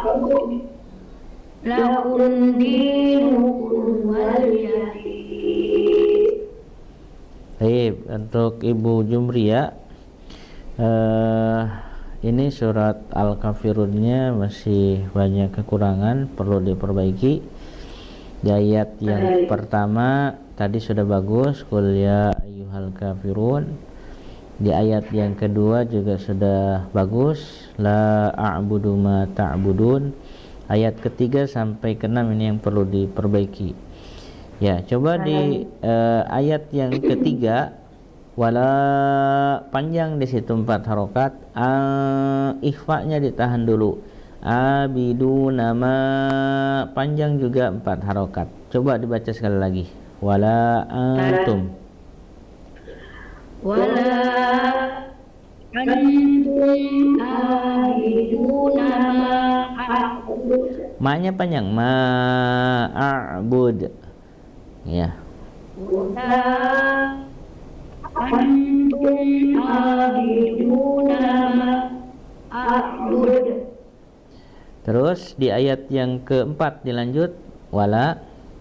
lakum dinukum waliyadin. Baik, untuk Ibu Jumria, ini surat Al-Kafirunnya masih banyak kekurangan, perlu diperbaiki. Di ayat yang pertama tadi sudah bagus, qul ya ayyuhal kafirun. Di ayat yang kedua juga sudah bagus, la a'budu ma ta'budun. Ayat ketiga sampai keenam ini yang perlu diperbaiki. Ya, coba di ayat yang ketiga, wala panjang di situ 4 harokat, ikhfa-nya ditahan dulu. Abidu nama panjang juga 4 harokat. Coba dibaca sekali lagi. Wala antum. Wala antum abiduna ma'bud. Ma-nya panjang, ma'bud. Ya. Wala antum abiduna ma'bud. Terus di ayat yang keempat dilanjut, wala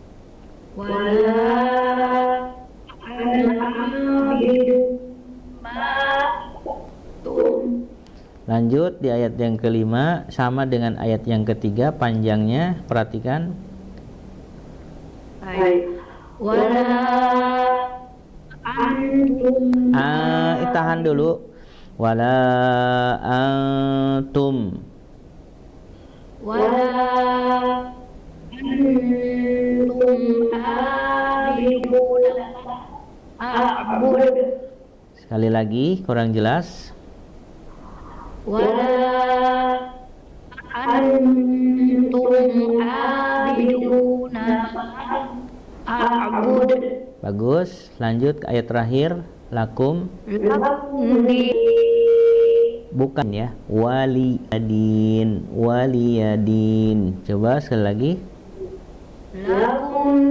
abidu ma'tum. Lanjut di ayat yang kelima, sama dengan ayat yang ketiga, panjangnya perhatikan. Wala antum Tahan dulu. Wala antum. wala antum abiduna ma'bud. Sekali lagi, kurang jelas. Wala antum abiduna ma'bud. Bagus. Lanjut ke ayat terakhir, lakum. Bukan ya, waliyadin. Coba sekali lagi. Lakum